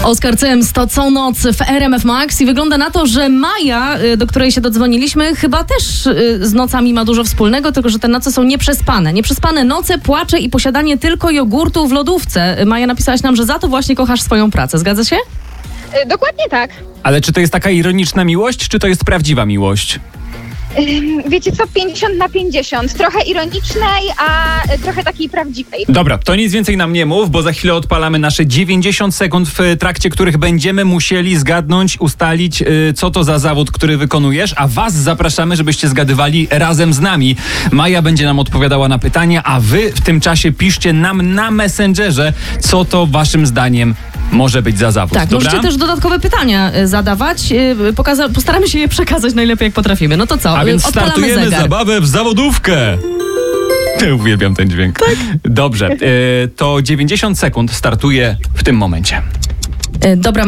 Oskar Cyms to co noc w RMF Max i wygląda na to, że Maja, do której się dodzwoniliśmy, chyba też z nocami ma dużo wspólnego, tylko że te noce są nieprzespane. Nieprzespane noce, płacze i posiadanie tylko jogurtu w lodówce. Maja, napisałaś nam, że za to właśnie kochasz swoją pracę. Zgadza się? Dokładnie tak. Ale czy to jest taka ironiczna miłość, czy to jest prawdziwa miłość? Wiecie co, 50/50. Trochę ironicznej, a trochę takiej prawdziwej. Dobra, to nic więcej nam nie mów, bo za chwilę odpalamy nasze 90 sekund, w trakcie których będziemy musieli zgadnąć, ustalić, co to za zawód, który wykonujesz, a was zapraszamy, żebyście zgadywali razem z nami. Maja będzie nam odpowiadała na pytania, a wy w tym czasie piszcie nam na Messengerze, co to waszym zdaniem może być za zawód. Tak, dobra? możecie też dodatkowe pytania zadawać. Postaramy się je przekazać najlepiej, jak potrafimy. No to co? A więc Odpalamy startujemy zegar. zabawę w zawodówkę. Uwielbiam ten dźwięk. Tak. Dobrze, to 90 sekund startuje w tym momencie. Dobra.